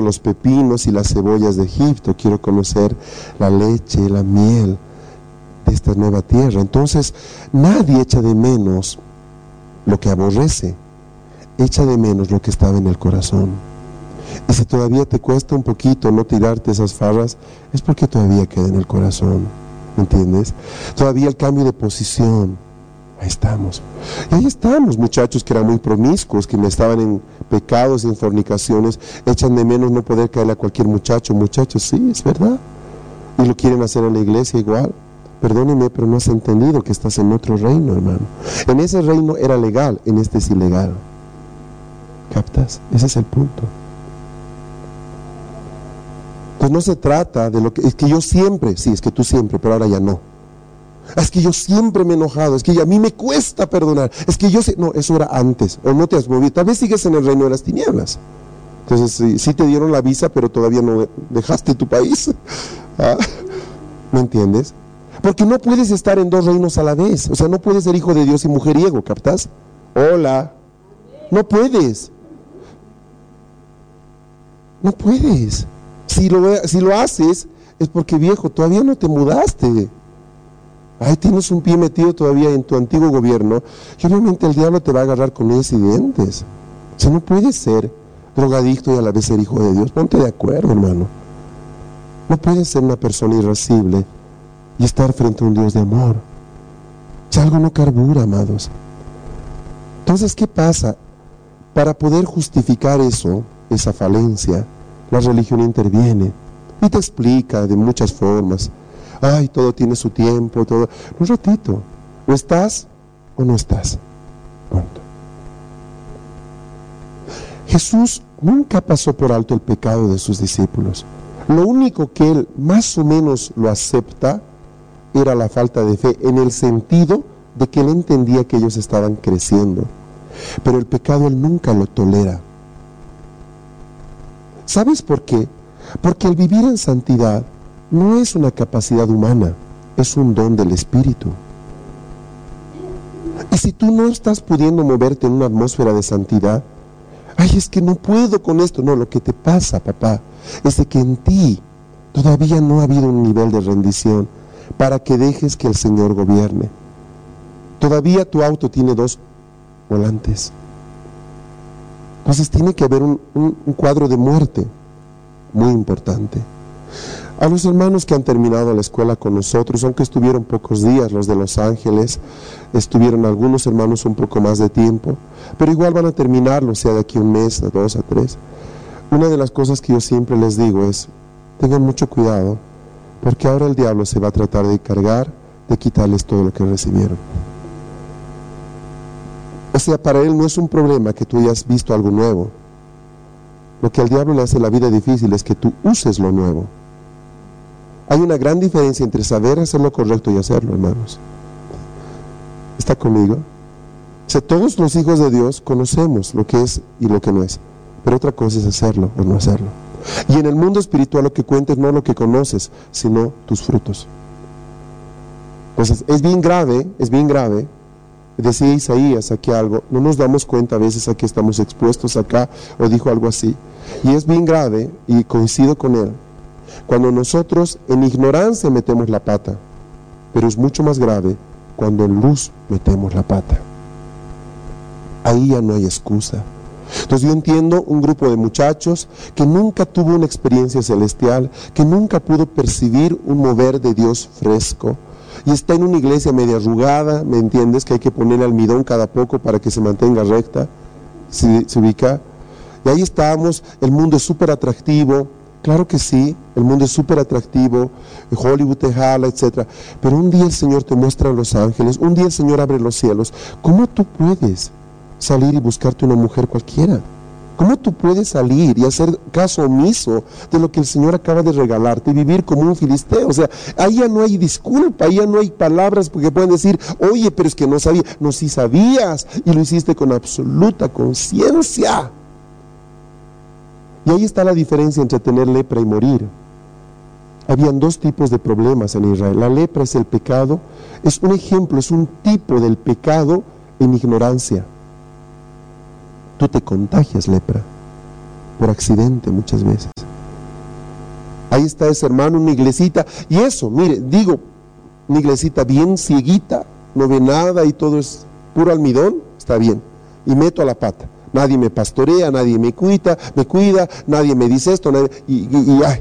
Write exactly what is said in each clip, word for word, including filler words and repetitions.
los pepinos y las cebollas de Egipto, quiero conocer la leche, la miel de esta nueva tierra. Entonces, nadie echa de menos lo que aborrece, echa de menos lo que estaba en el corazón. Y si todavía te cuesta un poquito no tirarte esas farras, es porque todavía queda en el corazón, ¿me entiendes? Todavía el cambio de posición, ahí estamos. Y ahí estamos, muchachos que eran muy promiscuos, que me estaban en pecados y en fornicaciones, echan de menos no poder caerle a cualquier muchacho. Muchachos, sí, es verdad. Y lo quieren hacer en la iglesia igual. Perdóneme, pero no has entendido que estás en otro reino, hermano. En ese reino era legal, en este es ilegal. ¿Captas? Ese es el punto. Pues no se trata de lo que... Es que yo siempre, sí, es que tú siempre, pero ahora ya no. Es que yo siempre me he enojado, es que a mí me cuesta perdonar, es que yo sé... No, eso era antes, o no te has movido, tal vez sigues en el reino de las tinieblas. Entonces sí, sí te dieron la visa, pero todavía no dejaste tu país. ¿Ah? ¿Me entiendes? Porque no puedes estar en dos reinos a la vez. O sea, no puedes ser hijo de Dios y mujeriego, ¿captas? Hola. No puedes. No puedes. Si lo, si lo haces, es porque, viejo, todavía no te mudaste. Ay, tienes un pie metido todavía en tu antiguo gobierno. Y obviamente el diablo te va a agarrar con uñas y dientes. O sea, no puedes ser drogadicto y a la vez ser hijo de Dios. Ponte de acuerdo, hermano. No puedes ser una persona irascible y estar frente a un Dios de amor. Si algo no carbura, amados. Entonces, ¿qué pasa? Para poder justificar eso, esa falencia, la religión interviene y te explica de muchas formas. Ay, todo tiene su tiempo, todo. Un ratito, o estás o no estás. Punto. Jesús nunca pasó por alto el pecado de sus discípulos. Lo único que él más o menos lo acepta era la falta de fe, en el sentido de que él entendía que ellos estaban creciendo. Pero el pecado él nunca lo tolera. ¿Sabes por qué? Porque el vivir en santidad no es una capacidad humana, es un don del Espíritu. Y si tú no estás pudiendo moverte en una atmósfera de santidad, ay, es que no puedo con esto. No, lo que te pasa, papá, es de que en ti todavía no ha habido un nivel de rendición para que dejes que el Señor gobierne. Todavía tu auto tiene dos volantes. Entonces tiene que haber un, un, un cuadro de muerte muy importante. A los hermanos que han terminado la escuela con nosotros, aunque estuvieron pocos días, los de Los Ángeles, estuvieron algunos hermanos un poco más de tiempo, pero igual van a terminarlo, sea de aquí un mes, a dos, a tres. Una de las cosas que yo siempre les digo es, tengan mucho cuidado, porque ahora el diablo se va a tratar de cargar, de quitarles todo lo que recibieron. O sea, para él no es un problema que tú hayas visto algo nuevo. Lo que al diablo le hace la vida difícil es que tú uses lo nuevo. Hay una gran diferencia entre saber hacer lo correcto y hacerlo, hermanos. ¿Está conmigo? O sea, todos los hijos de Dios conocemos lo que es y lo que no es, pero otra cosa es hacerlo o no hacerlo. Y en el mundo espiritual lo que cuenta es no lo que conoces, sino tus frutos. Entonces, es bien grave, es bien grave. Decía Isaías aquí algo, no nos damos cuenta a veces a que estamos expuestos acá, o dijo algo así, y es bien grave, y coincido con él, cuando nosotros en ignorancia metemos la pata, pero es mucho más grave cuando en luz metemos la pata. Ahí ya no hay excusa. Entonces yo entiendo un grupo de muchachos que nunca tuvo una experiencia celestial, que nunca pudo percibir un mover de Dios fresco, y está en una iglesia media arrugada, ¿me entiendes? Que hay que ponerle almidón cada poco para que se mantenga recta, se, se ubica. Y ahí estamos, el mundo es súper atractivo, claro que sí, el mundo es súper atractivo, Hollywood te jala, etcétera. Pero un día el Señor te muestra a los ángeles, un día el Señor abre los cielos. ¿Cómo tú puedes salir y buscarte una mujer cualquiera? ¿Cómo tú puedes salir y hacer caso omiso de lo que el Señor acaba de regalarte y vivir como un filisteo? O sea, ahí ya no hay disculpa, ahí ya no hay palabras porque pueden decir, oye, pero es que no sabía. No, sí sabías y lo hiciste con absoluta conciencia. Y ahí está la diferencia entre tener lepra y morir. Habían dos tipos de problemas en Israel. La lepra es el pecado, es un ejemplo, es un tipo del pecado en ignorancia. Tú te contagias lepra. por accidente muchas veces. Ahí está ese hermano, una iglesita, y eso, mire, digo, una iglesita bien cieguita, no ve nada y todo es puro almidón, está bien, y meto a la pata. Nadie me pastorea, nadie me cuida, me cuida, nadie me dice esto, nadie, y, y, y ay.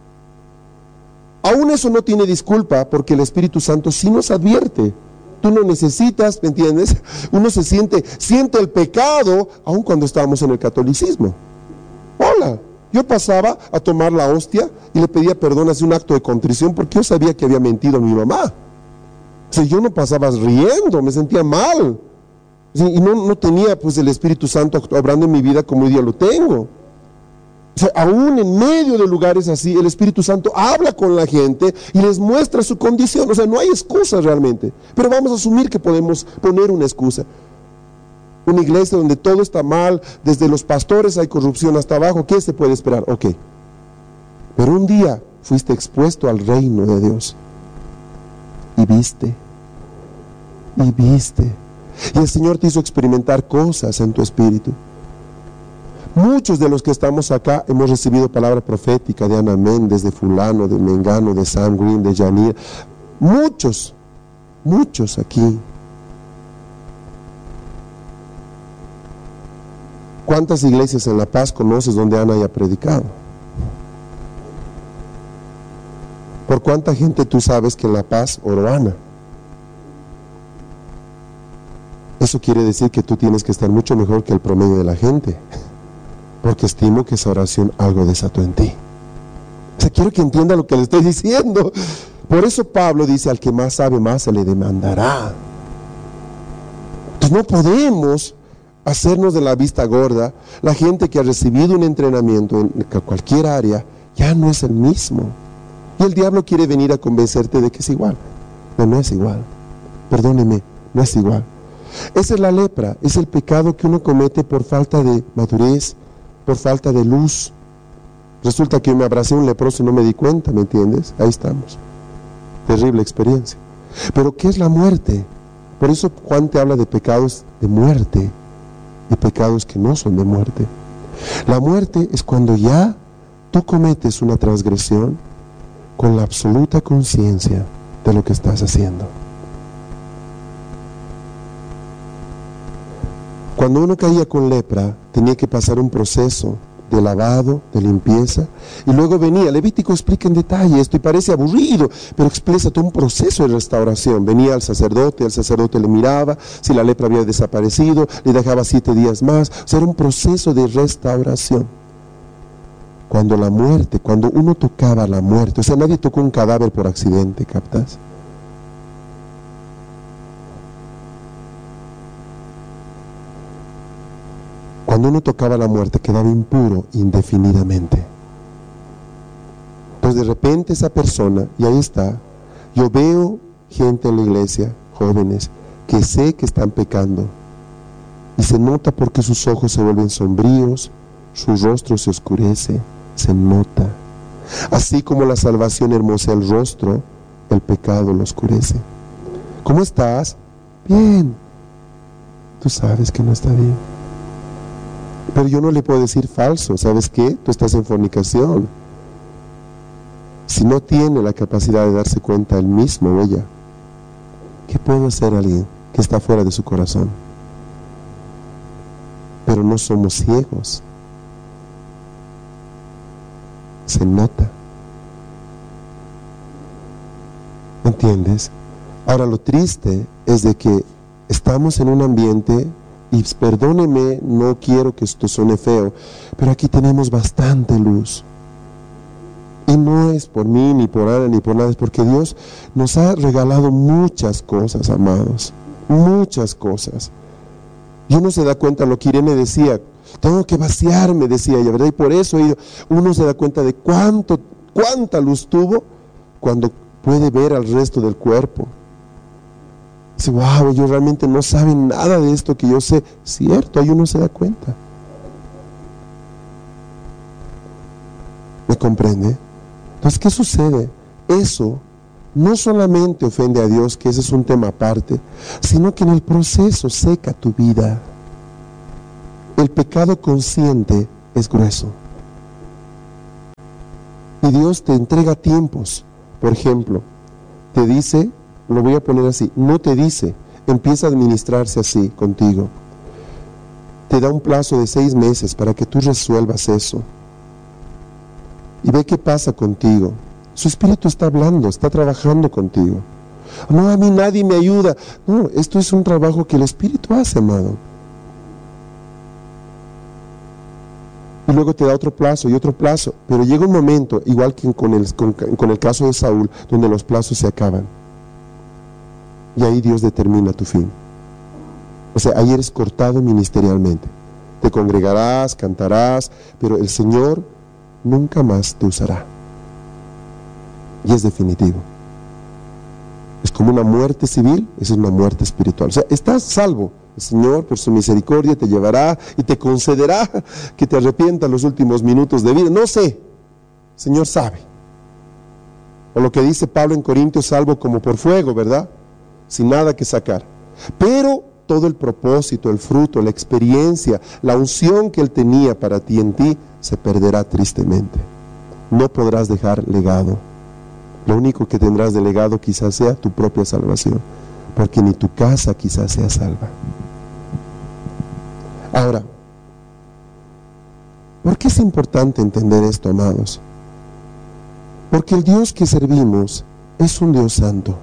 Aún eso no tiene disculpa, porque el Espíritu Santo sí nos advierte. Tú no necesitas, ¿me entiendes? Uno se siente, siente el pecado, aun cuando estábamos en el catolicismo. Hola, yo pasaba a tomar la hostia y le pedía perdón, hacía un acto de contrición, porque yo sabía que había mentido a mi mamá. O sea, yo no pasaba riendo, me sentía mal. Sí, y no, no tenía pues el Espíritu Santo obrando en mi vida como hoy día lo tengo. O sea, aún en medio de lugares así, el Espíritu Santo habla con la gente y les muestra su condición. O sea, no hay excusa realmente, pero vamos a asumir que podemos poner una excusa. Una iglesia donde todo está mal, desde los pastores hay corrupción hasta abajo, ¿qué se puede esperar? Ok, pero un día fuiste expuesto al reino de Dios y viste, y viste, y el Señor te hizo experimentar cosas en tu espíritu. Muchos de los que estamos acá hemos recibido palabra profética de Ana Méndez, de fulano, de Mengano, de Sam Green, de Janir. Muchos, muchos aquí. ¿Cuántas iglesias en La Paz conoces donde Ana haya predicado? ¿Por cuánta gente tú sabes que en La Paz oró Ana? Eso quiere decir que tú tienes que estar mucho mejor que el promedio de la gente, porque estimo que esa oración algo desató en ti. O sea, quiero que entienda lo que le estoy diciendo. Por eso Pablo dice, al que más sabe, más se le demandará. Entonces no podemos hacernos de la vista gorda. La gente que ha recibido un entrenamiento en cualquier área ya no es el mismo, y el diablo quiere venir a convencerte de que es igual. No, no es igual, perdóneme, no es igual. Esa es la lepra, es el pecado que uno comete por falta de madurez, por falta de luz. Resulta que yo me abracé a un leproso y no me di cuenta, ¿me entiendes? Ahí estamos, terrible experiencia. Pero ¿qué es la muerte? Por eso Juan te habla de pecados de muerte y pecados que no son de muerte. La muerte es cuando ya tú cometes una transgresión con la absoluta conciencia de lo que estás haciendo. Cuando uno caía con lepra, tenía que pasar un proceso de lavado, de limpieza, y luego venía, Levítico explica en detalle esto y parece aburrido, pero expresa todo un proceso de restauración. Venía al sacerdote, el sacerdote le miraba, si la lepra había desaparecido, le dejaba siete días más. O sea, era un proceso de restauración. Cuando la muerte, cuando uno tocaba la muerte, o sea, nadie tocó un cadáver por accidente, ¿captas? Cuando uno tocaba la muerte, quedaba impuro indefinidamente. Entonces de repente esa persona, y ahí está, yo veo gente en la iglesia, jóvenes, que sé que están pecando, y se nota porque sus ojos se vuelven sombríos, su rostro se oscurece, se nota. Así como la salvación hermosea el rostro, el pecado lo oscurece. ¿Cómo estás? Bien. Tú sabes que no está bien. Pero yo no le puedo decir falso. ¿Sabes qué? Tú estás en fornicación. Si no tiene la capacidad de darse cuenta él mismo o ella, ¿qué puede hacer alguien que está fuera de su corazón? Pero no somos ciegos. Se nota. ¿Entiendes? Ahora lo triste es de que estamos en un ambiente, y perdóneme, no quiero que esto suene feo, pero aquí tenemos bastante luz. Y no es por mí, ni por Ana, ni por nada, es porque Dios nos ha regalado muchas cosas, amados, muchas cosas. Y uno se da cuenta, lo que Irene decía, tengo que vaciarme, decía ella, ¿verdad? Y por eso uno se da cuenta de cuánto, cuánta luz tuvo cuando puede ver al resto del cuerpo. Dice, wow, ellos realmente no saben nada de esto que yo sé. Cierto, ahí uno se da cuenta. ¿Me comprende? Entonces, ¿qué sucede? Eso no solamente ofende a Dios, que ese es un tema aparte, sino que en el proceso seca tu vida. El pecado consciente es grueso. Y Dios te entrega tiempos. Por ejemplo, te dice, lo voy a poner así, no te dice, empieza a administrarse así contigo. Te da un plazo de seis meses para que tú resuelvas eso. Y ve qué pasa contigo. Su Espíritu está hablando, está trabajando contigo. No, a mí nadie me ayuda. No, esto es un trabajo que el Espíritu hace, amado. Y luego te da otro plazo y otro plazo. Pero llega un momento, igual que con el, con, con el caso de Saúl, donde los plazos se acaban. Y ahí Dios determina tu fin. O sea, ahí eres cortado ministerialmente. Te congregarás, cantarás, pero el Señor nunca más te usará. Y es definitivo. Es como una muerte civil, es una muerte espiritual. O sea, estás salvo. El Señor, por su misericordia, te llevará y te concederá que te arrepientas los últimos minutos de vida. No sé, el Señor sabe. O lo que dice Pablo en Corintios, salvo como por fuego, ¿verdad? Sin nada que sacar. Pero todo el propósito, el fruto, la experiencia, la unción que Él tenía para ti en ti, se perderá tristemente. No podrás dejar legado. Lo único que tendrás de legado quizás sea tu propia salvación, porque ni tu casa quizás sea salva. Ahora, ¿por qué es importante entender esto, amados? Porque el Dios que servimos es un Dios santo.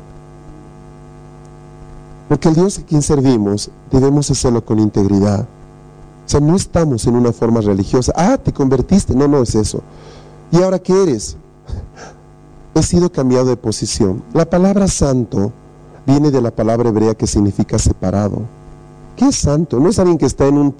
Porque el Dios a quien servimos debemos hacerlo con integridad. O sea, no estamos en una forma religiosa. Ah, te convertiste. No, no es eso. ¿Y ahora qué eres? He sido cambiado de posición. La palabra santo viene de la palabra hebrea que significa separado. ¿Qué es santo? No es alguien que está en un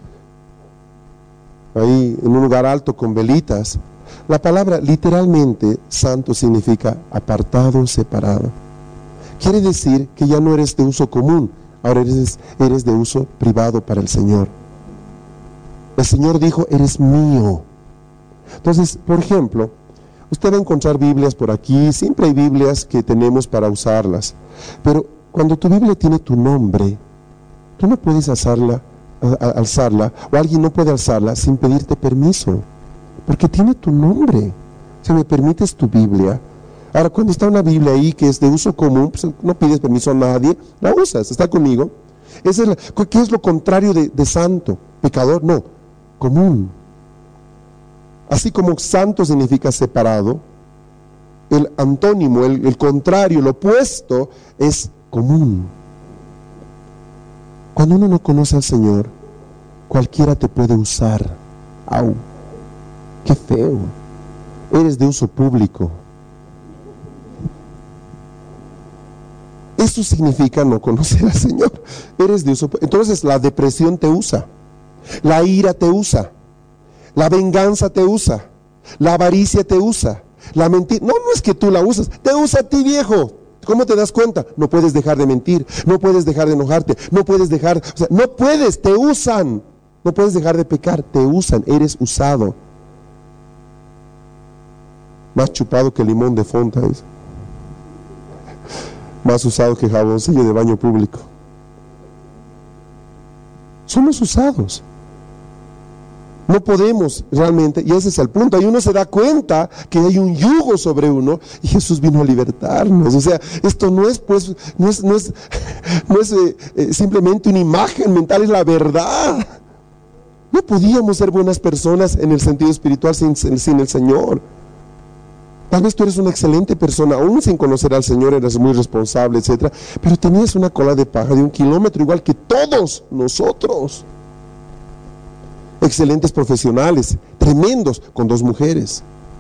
ahí en un lugar alto con velitas. La palabra literalmente santo significa apartado, separado. Quiere decir que ya no eres de uso común, ahora eres, eres de uso privado para el Señor. El Señor dijo, eres mío. Entonces, por ejemplo, usted va a encontrar Biblias por aquí, siempre hay Biblias que tenemos para usarlas, pero cuando tu Biblia tiene tu nombre, tú no puedes alzarla, a, a, alzarla, o alguien no puede alzarla sin pedirte permiso, porque tiene tu nombre. Si me permites tu Biblia. Ahora, cuando está una Biblia ahí que es de uso común, pues no pides permiso a nadie, la usas, ¿está conmigo? Esa es la, ¿qué es lo contrario de, de santo? Pecador, no, común. Así como santo significa separado, el antónimo, el, el contrario, el opuesto es común. Cuando uno no conoce al Señor, cualquiera te puede usar. ¡Au! ¡Qué feo! Eres de uso público. Eso significa no conocer al Señor. Eres de uso. Entonces la depresión te usa, la ira te usa, la venganza te usa, la avaricia te usa, la mentira. No, no es que tú la usas, te usa a ti, viejo. ¿Cómo te das cuenta? No puedes dejar de mentir, no puedes dejar de enojarte, no puedes dejar, o sea, no puedes, te usan. No puedes dejar de pecar, te usan, eres usado. Más chupado que limón de fonta es. Más usado que jaboncillo de baño público. Somos usados. No podemos realmente, y ese es el punto, ahí uno se da cuenta que hay un yugo sobre uno y Jesús vino a libertarnos. O sea, esto no es pues, no es, no es, no es eh, eh, simplemente una imagen mental, es la verdad. No podíamos ser buenas personas en el sentido espiritual sin, sin el Señor. Tal vez tú eres una excelente persona, aún sin conocer al Señor eres muy responsable, etcétera, pero tenías una cola de paja de un kilómetro igual que todos nosotros. Excelentes profesionales, tremendos, con dos mujeres.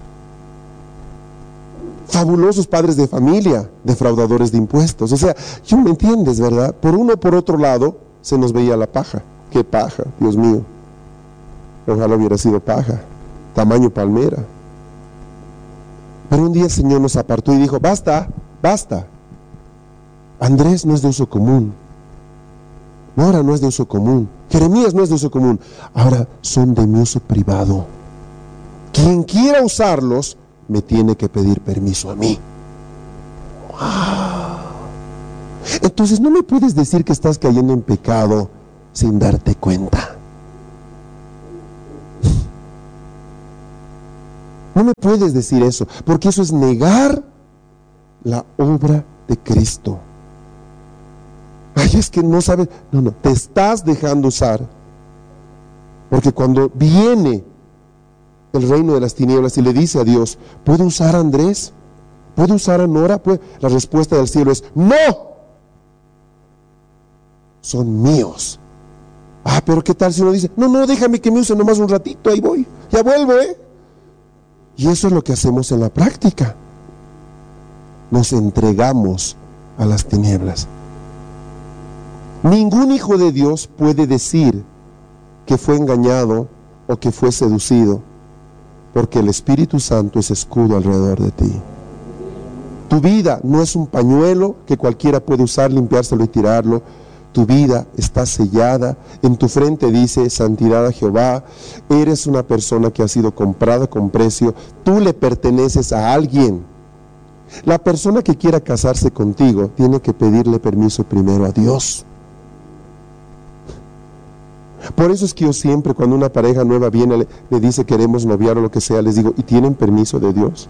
Fabulosos padres de familia, defraudadores de impuestos. O sea, ¿tú me entiendes, verdad? Por uno o por otro lado se nos veía la paja. ¿Qué paja? Dios mío. Ojalá hubiera sido paja, tamaño palmera. Pero un día el Señor nos apartó y dijo, basta, basta. Andrés no es de uso común. Nora no es de uso común. Jeremías no es de uso común. Ahora son de mi uso privado. Quien quiera usarlos, me tiene que pedir permiso a mí. ¡Wow! Entonces no me puedes decir que estás cayendo en pecado sin darte cuenta. No me puedes decir eso, porque eso es negar la obra de Cristo. Ay, es que no sabes. No, no, te estás dejando usar. Porque cuando viene el reino de las tinieblas y le dice a Dios, ¿puedo usar a Andrés? ¿Puedo usar a Nora? La respuesta del cielo es, ¡no! Son míos. Ah, pero ¿qué tal si uno dice, no, no, déjame que me use nomás un ratito, ahí voy, ya vuelvo, ¿eh? Y eso es lo que hacemos en la práctica. Nos entregamos a las tinieblas. Ningún hijo de Dios puede decir que fue engañado o que fue seducido, porque el Espíritu Santo es escudo alrededor de ti. Tu vida no es un pañuelo que cualquiera puede usar, limpiárselo y tirarlo. Tu vida está sellada. En tu frente dice santidad a Jehová. Eres una persona que ha sido comprada con precio. Tú le perteneces a alguien. La persona que quiera casarse contigo tiene que pedirle permiso primero a Dios. Por eso es que yo siempre, cuando una pareja nueva viene, le, le dice queremos noviar o lo que sea, les digo, ¿y tienen permiso de Dios?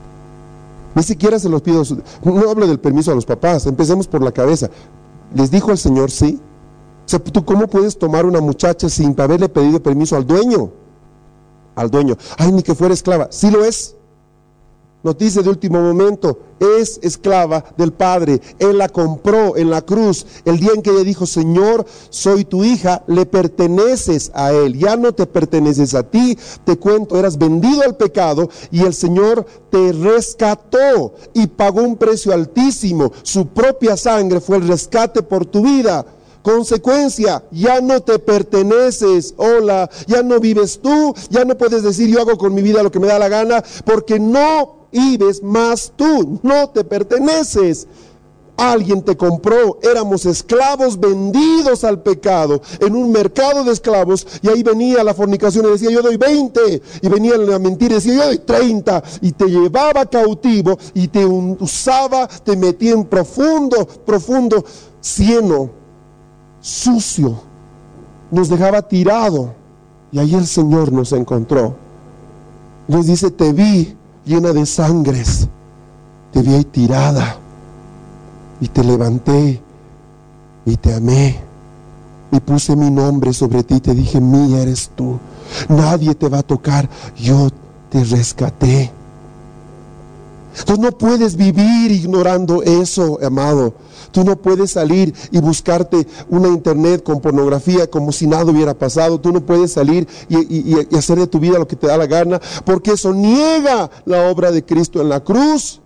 Ni siquiera se los pido. No hablo del permiso a los papás, empecemos por la cabeza. ¿Les dijo el Señor sí? O sea, ¿tú cómo puedes tomar una muchacha sin haberle pedido permiso al dueño? Al dueño. Ay, ni que fuera esclava. Sí lo es. Noticia de último momento, es esclava del Padre. Él la compró en la cruz. El día en que ella dijo, Señor, soy tu hija, le perteneces a Él. Ya no te perteneces a ti. Te cuento, eras vendido al pecado y el Señor te rescató y pagó un precio altísimo. Su propia sangre fue el rescate por tu vida. Consecuencia, ya no te perteneces. Hola, ya no vives tú. Ya no puedes decir yo hago con mi vida lo que me da la gana, porque no vives más tú, no te perteneces. Alguien te compró. Éramos esclavos vendidos al pecado en un mercado de esclavos, y ahí venía la fornicación y decía yo doy veinte, y venía la mentira y decía yo doy treinta, y te llevaba cautivo y te usaba, te metía en profundo, profundo cieno, sucio, nos dejaba tirado, y ahí el Señor nos encontró. Nos dice, te vi llena de sangres, te vi ahí tirada, y te levanté, y te amé, y puse mi nombre sobre ti, te dije, mía eres tú, nadie te va a tocar, yo te rescaté. Entonces no puedes vivir ignorando eso, amado. Tú no puedes salir y buscarte una internet con pornografía como si nada hubiera pasado. Tú no puedes salir y, y, y hacer de tu vida lo que te da la gana, porque eso niega la obra de Cristo en la cruz.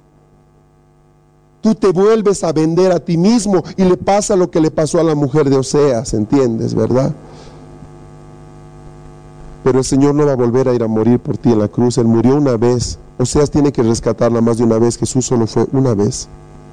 Tú te vuelves a vender a ti mismo y le pasa lo que le pasó a la mujer de Oseas, ¿entiendes, verdad? Pero el Señor no va a volver a ir a morir por ti en la cruz. Él murió una vez. Oseas tiene que rescatarla más de una vez. Jesús solo fue una vez.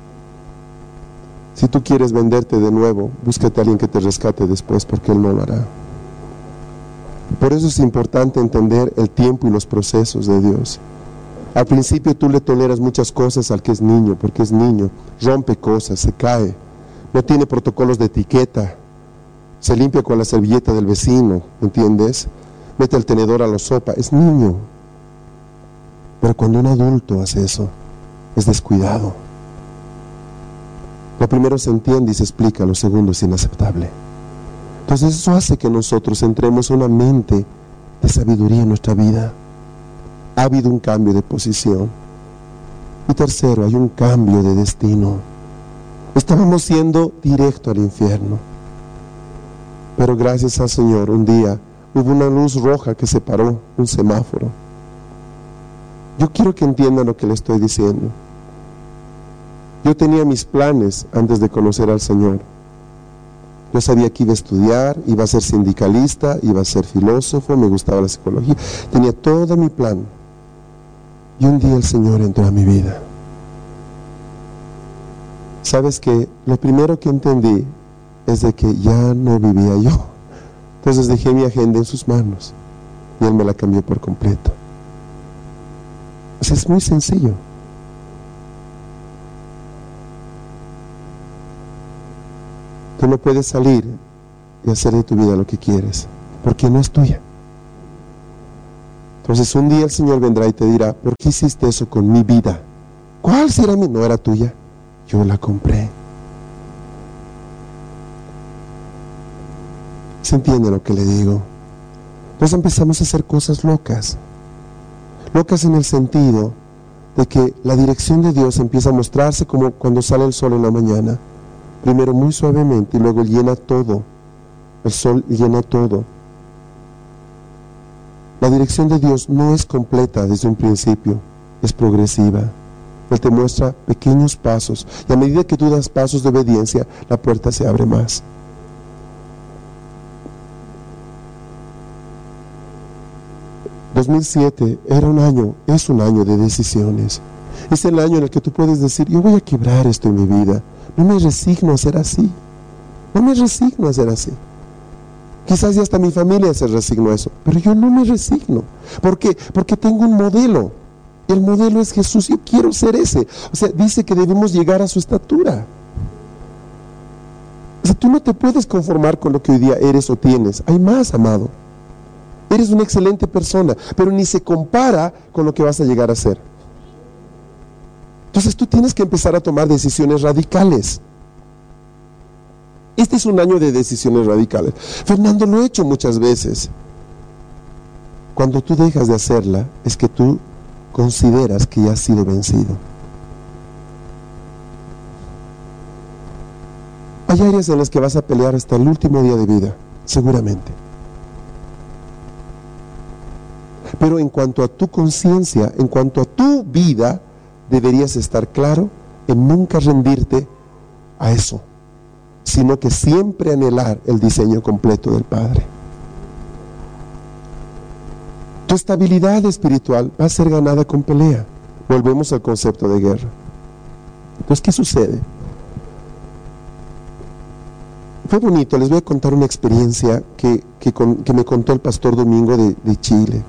Si tú quieres venderte de nuevo, búscate a alguien que te rescate después, porque Él no lo hará. Por eso es importante entender el tiempo y los procesos de Dios. Al principio tú le toleras muchas cosas al que es niño, porque es niño, rompe cosas, se cae, no tiene protocolos de etiqueta, se limpia con la servilleta del vecino, ¿entiendes? Mete el tenedor a la sopa, es niño. Pero cuando un adulto hace eso, es descuidado. Lo primero se entiende y se explica, lo segundo es inaceptable. Entonces eso hace que nosotros entremos en una mente de sabiduría en nuestra vida. Ha habido un cambio de posición. Y tercero, hay un cambio de destino. Estábamos yendo directo al infierno. Pero gracias al Señor, un día hubo una luz roja que se paró, un semáforo. Yo quiero que entiendan lo que le estoy diciendo. Yo tenía mis planes antes de conocer al Señor. Yo sabía que iba a estudiar, iba a ser sindicalista, iba a ser filósofo, me gustaba la psicología. Tenía todo mi plan. Y un día el Señor entró a mi vida. ¿Sabes qué? Lo primero que entendí es de que ya no vivía yo. Entonces dejé mi agenda en sus manos y Él me la cambió por completo. O sea, es muy sencillo. Tú no puedes salir y hacer de tu vida lo que quieres, porque no es tuya. Entonces un día el Señor vendrá y te dirá, ¿por qué hiciste eso con mi vida? ¿Cuál será mi? No era tuya, yo la compré. ¿Se entiende lo que le digo? Entonces empezamos a hacer cosas locas. Locas en el sentido de que la dirección de Dios empieza a mostrarse como cuando sale el sol en la mañana. Primero muy suavemente y luego llena todo. El sol llena todo. La dirección de Dios no es completa desde un principio, es progresiva. Él te muestra pequeños pasos y a medida que tú das pasos de obediencia, la puerta se abre más. dos mil siete era un año, es un año de decisiones. Es el año en el que tú puedes decir, yo voy a quebrar esto en mi vida. No me resigno a ser así. No me resigno a ser así. Quizás ya hasta mi familia se resignó a eso, pero yo no me resigno. ¿Por qué? Porque tengo un modelo. El modelo es Jesús. Yo quiero ser ese. O sea, dice que debemos llegar a su estatura. O sea, tú no te puedes conformar con lo que hoy día eres o tienes. Hay más, amado. Eres una excelente persona, pero ni se compara con lo que vas a llegar a ser. Entonces tú tienes que empezar a tomar decisiones radicales. Este es un año de decisiones radicales. Fernando, lo he hecho muchas veces. Cuando tú dejas de hacerla, es que tú consideras que ya has sido vencido. Hay áreas en las que vas a pelear hasta el último día de vida, seguramente. Pero en cuanto a tu conciencia, en cuanto a tu vida, deberías estar claro en nunca rendirte a eso, sino que siempre anhelar el diseño completo del Padre. Tu estabilidad espiritual va a ser ganada con pelea. Volvemos al concepto de guerra. Entonces, ¿qué sucede? Fue bonito, les voy a contar una experiencia que, que, con, que me contó el pastor Domingo de, de Chile.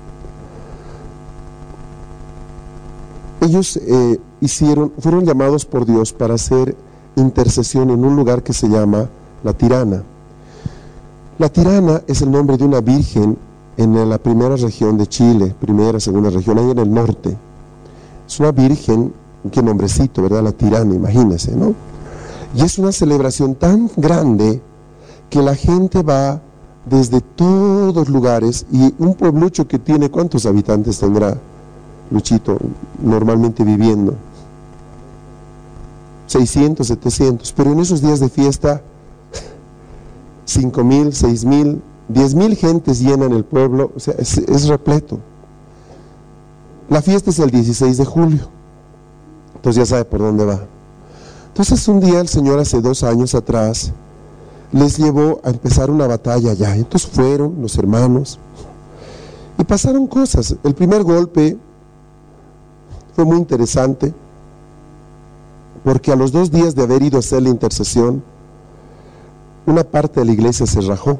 Ellos eh, hicieron, fueron llamados por Dios para hacer intercesión en un lugar que se llama La Tirana. La Tirana es el nombre de una virgen en la primera región de Chile, primera, segunda región, ahí en el norte. Es una virgen, qué nombrecito, ¿verdad? La Tirana, imagínense, ¿no? Y es una celebración tan grande que la gente va desde todos lugares, y un pueblucho que tiene, ¿cuántos habitantes tendrá, Luchito, normalmente viviendo? seiscientos, setecientos, pero en esos días de fiesta, cinco mil, seis mil, diez mil gentes llenan el pueblo, o sea, es, es repleto. La fiesta es el dieciséis de julio, entonces ya sabe por dónde va. Entonces un día el Señor, hace dos años atrás, les llevó a empezar una batalla allá. Entonces fueron los hermanos y pasaron cosas. El primer golpe fue muy interesante, porque a los dos días de haber ido a hacer la intercesión, una parte de la iglesia se rajó,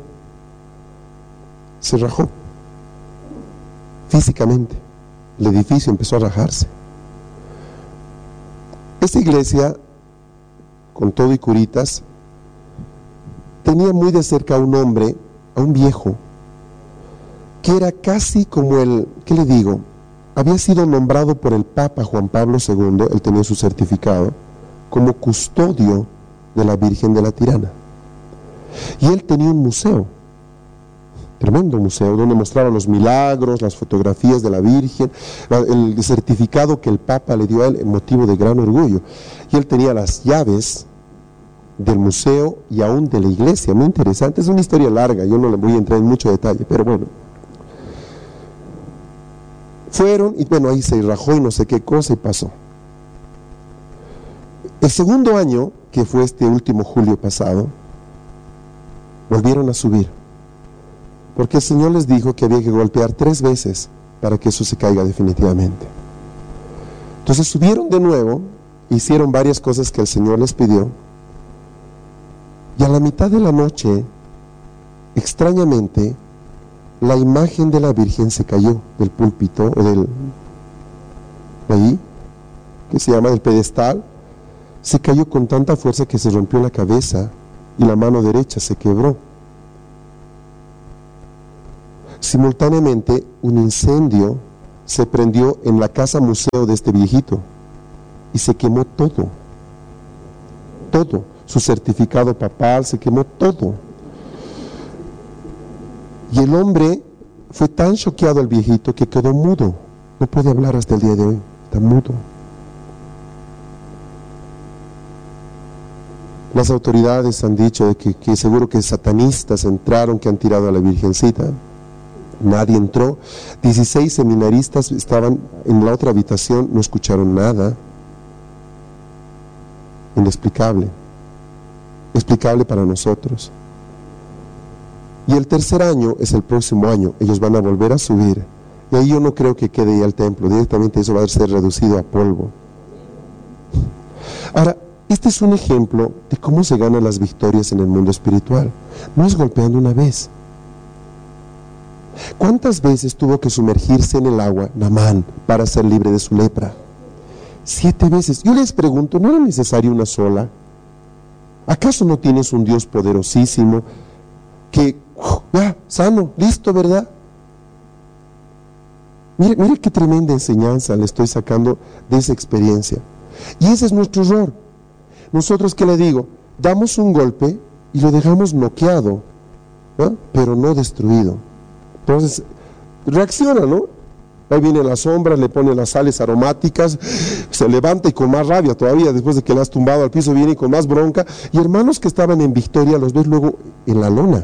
se rajó físicamente. El edificio empezó a rajarse. Esta iglesia, con todo y curitas, tenía muy de cerca a un hombre, a un viejo, que era casi como el, ¿qué le digo? Había sido nombrado por el Papa Juan Pablo segundo, él tenía su certificado, como custodio de la Virgen de la Tirana. Y él tenía un museo, tremendo museo, donde mostraba los milagros, las fotografías de la Virgen, el certificado que el Papa le dio a él en motivo de gran orgullo. Y él tenía las llaves del museo y aún de la iglesia. Muy interesante, es una historia larga, yo no le voy a entrar en mucho detalle, pero bueno. Fueron y bueno, ahí se rajó y no sé qué cosa y pasó. El segundo año, que fue este último julio pasado, volvieron a subir, porque el Señor les dijo que había que golpear tres veces para que eso se caiga definitivamente. Entonces subieron de nuevo, hicieron varias cosas que el Señor les pidió, y a la mitad de la noche, extrañamente, la imagen de la Virgen se cayó del púlpito, o del, ahí, que se llama del pedestal, se cayó con tanta fuerza que se rompió la cabeza y la mano derecha se quebró. Simultáneamente, un incendio se prendió en la casa museo de este viejito y se quemó todo, todo, su certificado papal, se quemó todo. Y el hombre fue tan choqueado al viejito que quedó mudo, no puede hablar hasta el día de hoy, está mudo. Las autoridades han dicho de que, que seguro que satanistas entraron, que han tirado a la virgencita. Nadie entró. dieciséis seminaristas estaban en la otra habitación, no escucharon nada. Inexplicable. Explicable para nosotros. Y el tercer año es el próximo año. Ellos van a volver a subir. Y ahí yo no creo que quede ya el templo. Directamente eso va a ser reducido a polvo. Ahora, este es un ejemplo de cómo se ganan las victorias en el mundo espiritual. No es golpeando una vez. ¿Cuántas veces tuvo que sumergirse en el agua Naamán para ser libre de su lepra? Siete veces. Yo les pregunto, ¿no era necesario una sola? ¿Acaso no tienes un Dios poderosísimo que, uh, ya, sano, listo, verdad? Mire, mire qué tremenda enseñanza le estoy sacando de esa experiencia. Y ese es nuestro error. Nosotros, ¿qué le digo? Damos un golpe y lo dejamos noqueado, ¿no? Pero no destruido. Entonces, reacciona, ¿no? Ahí viene la sombra, le pone las sales aromáticas, se levanta y con más rabia todavía, después de que le has tumbado al piso, viene con más bronca. Y hermanos que estaban en victoria, los ves luego en la lona.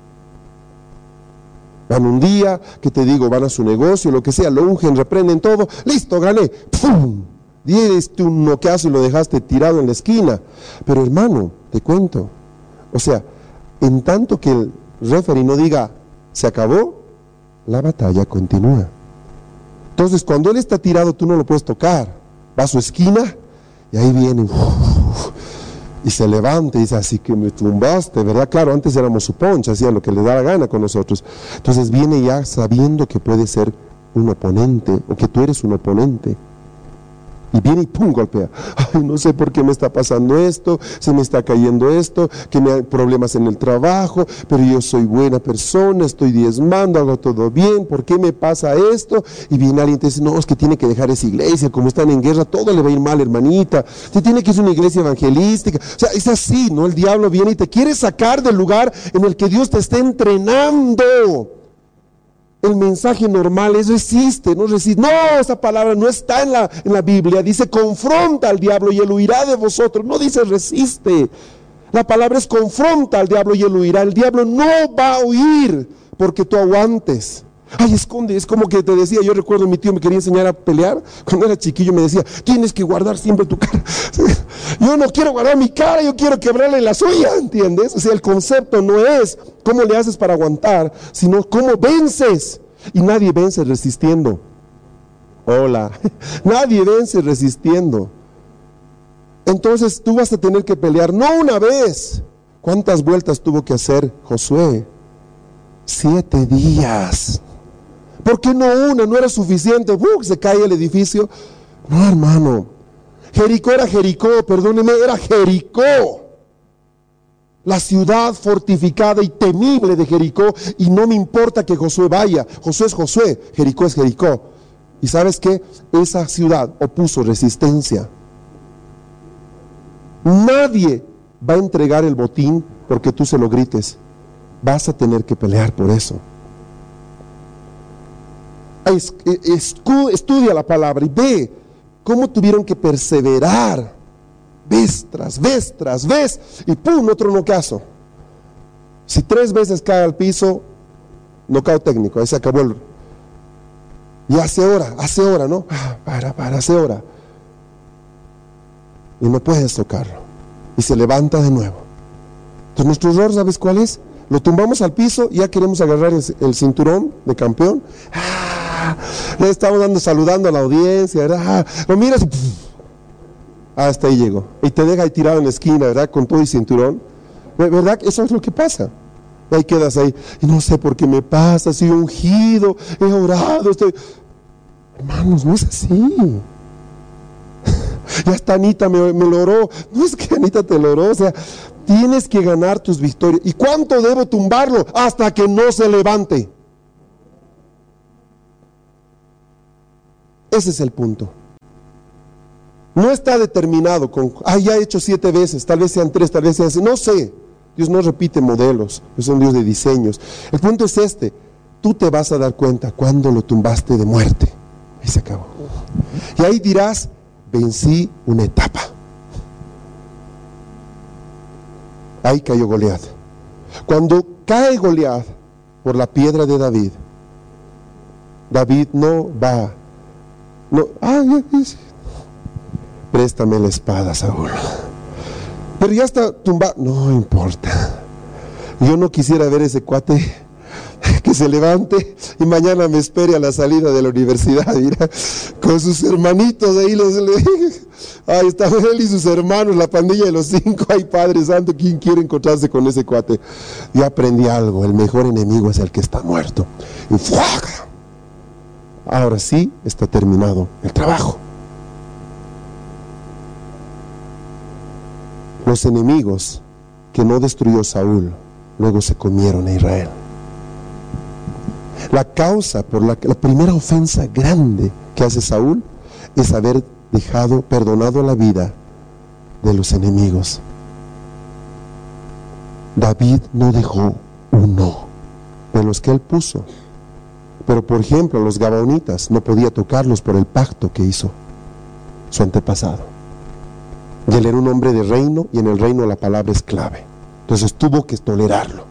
Van un día, que te digo, van a su negocio, lo que sea, lo ungen, reprenden todo, listo, gané, ¡pum! Diste un noqueazo y lo dejaste tirado en la esquina. Pero hermano, te cuento, o sea, en tanto que el referee no diga, se acabó, la batalla continúa. Entonces, cuando él está tirado, tú no lo puedes tocar. Va a su esquina y ahí viene uf, y se levanta y dice, así que me tumbaste, ¿verdad? Claro, antes éramos su poncha, hacía lo que le daba gana con nosotros. Entonces viene ya sabiendo que puede ser un oponente o que tú eres un oponente. Y viene y pum, golpea. Ay, no sé por qué me está pasando esto, se me está cayendo esto, que me hay problemas en el trabajo, pero yo soy buena persona, estoy diezmando, hago todo bien, ¿por qué me pasa esto? Y viene alguien y te dice, no, es que tiene que dejar esa iglesia, como están en guerra, todo le va a ir mal, hermanita. Se tiene que ir a una iglesia evangelística. O sea, es así, ¿no? El diablo viene y te quiere sacar del lugar en el que Dios te está entrenando. El mensaje normal, eso existe, no resiste. No, esa palabra no está en la, en la Biblia. Dice, confronta al diablo y él huirá de vosotros. No dice resiste. La palabra es confronta al diablo y él huirá. El diablo no va a huir porque tú aguantes. Ay, esconde, es como que te decía, yo recuerdo mi tío me quería enseñar a pelear. Cuando era chiquillo me decía, tienes que guardar siempre tu cara. Yo no quiero guardar mi cara, yo quiero quebrarle la suya, ¿entiendes? O sea, el concepto no es cómo le haces para aguantar, sino cómo vences. Y nadie vence resistiendo. Hola, nadie vence resistiendo. Entonces tú vas a tener que pelear, no una vez. ¿Cuántas vueltas tuvo que hacer Josué? Siete días. ¿Por qué no una? ¿No era suficiente? ¡Uh! Se cae el edificio. No, hermano. Jericó era Jericó, perdóneme, era Jericó. La ciudad fortificada y temible de Jericó. Y no me importa que Josué vaya. Josué es Josué, Jericó es Jericó. ¿Y sabes qué? Esa ciudad opuso resistencia. Nadie va a entregar el botín porque tú se lo grites. Vas a tener que pelear por eso. Estudia la palabra y ve cómo tuvieron que perseverar vez tras vez tras vez y pum, otro nocazo. Si tres veces cae al piso, nocao técnico, ahí se acabó el... Y hace hora, hace hora, ¿no? Para, para, hace hora. Y no puedes tocarlo. Y se levanta de nuevo. Entonces nuestro error, ¿sabes cuál es? Lo tumbamos al piso y ya queremos agarrar el, el cinturón de campeón. ¡Ah! Le estamos dando, saludando a la audiencia, ¿verdad? Ah, lo miras y ¡puf! Hasta ahí llegó. Y te deja ahí tirado en la esquina, ¿verdad? Con todo el cinturón. ¿Verdad? Eso es lo que pasa. Y ahí quedas ahí. Y no sé por qué me pasa, soy ungido, he orado, estoy... Hermanos, no es así. Ya hasta Anita me, me lo oró. No es que Anita te lo oró, o sea... Tienes que ganar tus victorias. ¿Y cuánto debo tumbarlo? Hasta que no se levante. Ese es el punto. No está determinado con, ah, ya he hecho siete veces, tal vez sean tres, tal vez sean seis, no sé. Dios no repite modelos, es un Dios de diseños. El punto es este, tú te vas a dar cuenta cuando lo tumbaste de muerte. Ahí se acabó. Y ahí dirás, vencí una etapa. Ahí cayó Goliat. Cuando cae Goliat por la piedra de David, David no va, no, ah, préstame la espada, Saúl. Pero ya está tumbado, no importa. Yo no quisiera ver ese cuate que se levante y mañana me espere a la salida de la universidad, mira, con sus hermanitos ahí, los, ahí está él y sus hermanos, la pandilla de los cinco. Ay, Padre Santo, ¿quién quiere encontrarse con ese cuate? Yo aprendí algo, el mejor enemigo es el que está muerto. Y ¡fuaca! Ahora sí está terminado el trabajo. Los enemigos que no destruyó Saúl luego se comieron a Israel. La causa por la, la primera ofensa grande que hace Saúl es haber dejado, perdonado la vida de los enemigos. David no dejó uno de los que él puso. Pero por ejemplo, los gabaonitas no podía tocarlos por el pacto que hizo su antepasado. Y él era un hombre de reino, y en el reino la palabra es clave. Entonces tuvo que tolerarlo.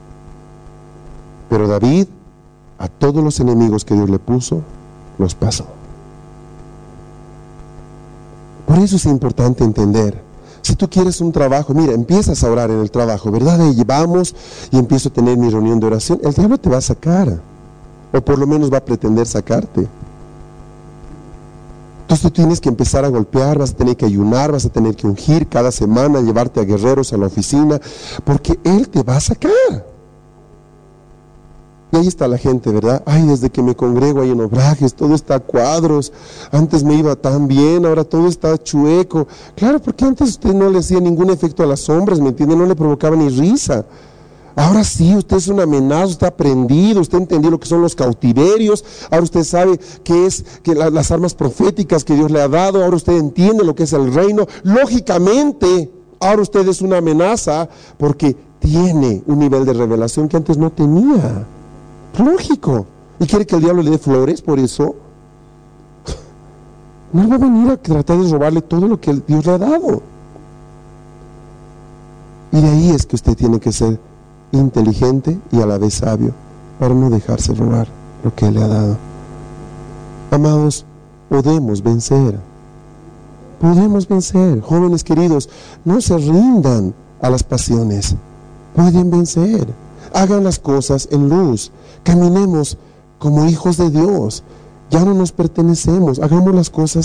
Pero David, a todos los enemigos que Dios le puso, los pasó. Por eso es importante entender, si tú quieres un trabajo, mira, empiezas a orar en el trabajo, ¿verdad? Y vamos y empiezo a tener mi reunión de oración, el diablo te va a sacar, o por lo menos va a pretender sacarte. Entonces tú tienes que empezar a golpear, vas a tener que ayunar, vas a tener que ungir cada semana, llevarte a guerreros a la oficina, porque él te va a sacar. Y ahí está la gente, ¿verdad? Ay, desde que me congrego ahí en Obrajes, todo está a cuadros. Antes me iba tan bien, ahora todo está chueco. Claro, porque antes usted no le hacía ningún efecto a las sombras, ¿me entiende? No le provocaba ni risa. Ahora sí, usted es una amenaza, usted ha aprendido, usted entendió lo que son los cautiverios, ahora usted sabe qué es que la, las armas proféticas que Dios le ha dado, ahora usted entiende lo que es el reino. Lógicamente, ahora usted es una amenaza porque tiene un nivel de revelación que antes no tenía. Lógico. ¿Y quiere que el diablo le dé flores por eso? No va a venir a tratar de robarle todo lo que Dios le ha dado. Y de ahí es que usted tiene que ser inteligente y a la vez sabio para no dejarse robar lo que Él le ha dado. Amados, podemos vencer. Podemos vencer. Jóvenes queridos, no se rindan a las pasiones. Pueden vencer. Hagan las cosas en luz. Caminemos como hijos de Dios. Ya no nos pertenecemos. Hagamos las cosas